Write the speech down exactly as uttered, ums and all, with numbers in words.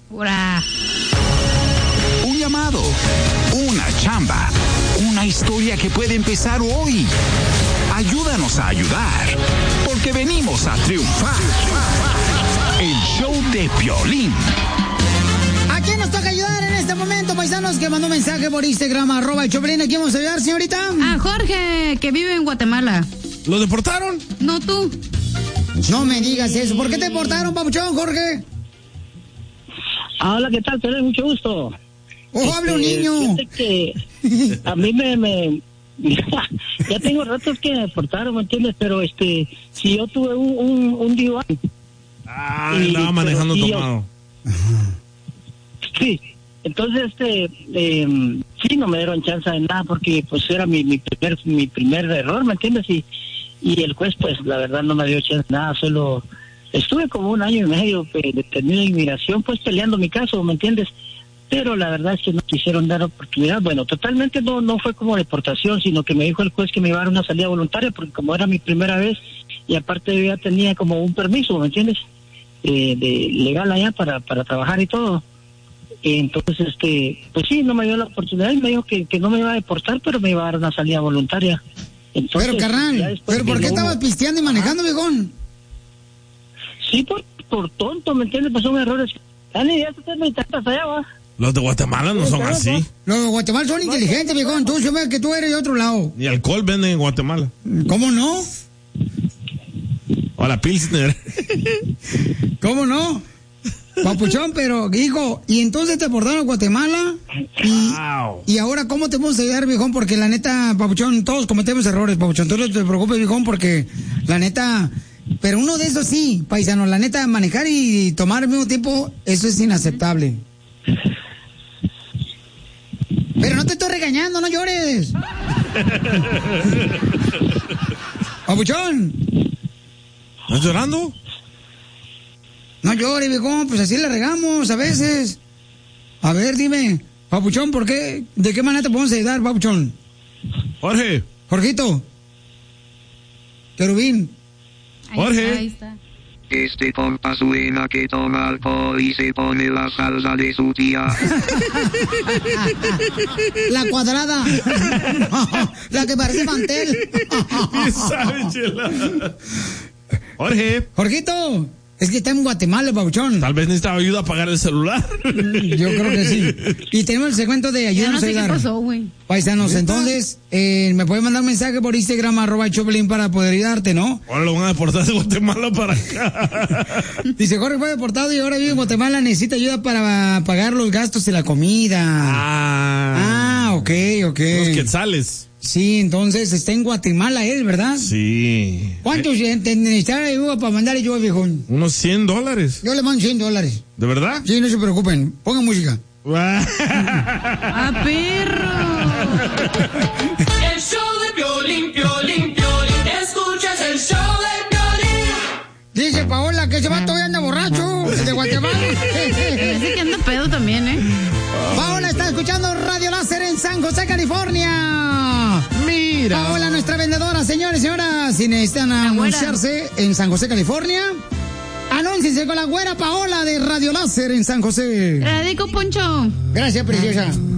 Ura. Un llamado, una chamba, una historia que puede empezar hoy. Ayúdanos a ayudar, porque venimos a triunfar. El show de Piolín. ¿A quién nos toca ayudar en este momento, paisanos? Que mandó un mensaje por Instagram, arroba el Choplin. ¿A quién vamos a ayudar, señorita? A Jorge, que vive en Guatemala. ¿Lo deportaron? No, tú. No me digas eso. ¿Por qué te deportaron, papuchón, Jorge? Ah, hola, ¿qué tal? Te doy mucho gusto. ¡Oh, este, habla un niño! Que a mí me... me ya tengo ratos que me deportaron, ¿me entiendes? Pero este, si yo tuve un, un, un D U I. Ah, andaba manejando tomado. Yo, sí, entonces este, eh, sí, no me dieron chance de nada porque pues era mi, mi primer mi primer error, ¿me entiendes? Y, y el juez pues la verdad no me dio chance de nada, solo estuve como un año y medio eh, detenido de inmigración pues peleando mi caso, ¿me entiendes? Pero la verdad es que no quisieron dar oportunidad. Bueno, totalmente no no fue como deportación, sino que me dijo el juez que me iba a dar una salida voluntaria porque como era mi primera vez y aparte yo ya tenía como un permiso, ¿me entiendes? Eh, de legal allá para para trabajar y todo. Entonces, este, pues sí, no me dio la oportunidad y me dijo que, que no me iba a deportar, pero me iba a dar una salida voluntaria. Entonces, pero, carnal, ¿pero por qué no... estabas pisteando y manejando, viejón? Sí, por, por tonto, ¿me entiendes? Pues son errores. Dale, ya te me tantas allá, va. Los de Guatemala no son así. Los de Guatemala son inteligentes, viejón. Tú sabes que tú eres de otro lado. Y alcohol venden en Guatemala. ¿Cómo no? O la Pilsner. ¿Cómo no? Papuchón, pero, hijo, y entonces te deportaron a Guatemala. Y, wow. Y ahora, ¿cómo te podemos ayudar, viejón? Porque la neta, Papuchón, todos cometemos errores, Papuchón. Tú no te preocupes, viejón, porque la neta... Pero uno de esos sí, paisano, la neta, manejar y tomar al mismo tiempo, eso es inaceptable. Pero no te estoy regañando, no llores. Papuchón. ¿Estás llorando? No llores, viejón, pues así le regamos a veces. A ver, dime, Papuchón, ¿por qué? ¿De qué manera te podemos ayudar, Papuchón? Jorge. Jorgito. Querubín. Jorge. Ahí está. Este compa suena que toma alcohol y se pone la salsa de su tía. La cuadrada. La que parece mantel. Jorge. Jorgito. Es que está en Guatemala, Papuchón. Tal vez necesitaba ayuda a pagar el celular. Yo creo que sí. Y tenemos el segmento de ayúdanos no sé a ayudar. Qué pasó, güey. Paisanos, entonces, eh, me pueden mandar un mensaje por Instagram, arroba Choplin, para poder ayudarte, ¿no? Ahora lo van a deportar de Guatemala para acá. Dice, Jorge fue deportado y ahora vive en Guatemala, necesita ayuda para pagar los gastos de la comida. Ah. Ah, ok, ok. Los quetzales. Sí, entonces está en Guatemala él, ¿verdad? Sí. ¿Cuántos eh, necesitan ayuda para mandarle yo, viejón? Unos cien dólares. Yo le mando cien dólares. ¿De verdad? Sí, no se preocupen. Pongan música. ¡Ah, perro! El show de Piolín, Piolín, Piolín. Escuchas el show de Piolín. Dice Paola que ese vato todavía anda borracho, el de Guatemala. Dice que anda pedo también, ¿eh? Paola está escuchando Radio Láser en San José, California. Mira. Paola, nuestra vendedora, señores y señoras, si necesitan anunciarse en San José, California, anúnciense con la güera Paola de Radio Láser en San José. Te la dedico, Poncho. Gracias, preciosa.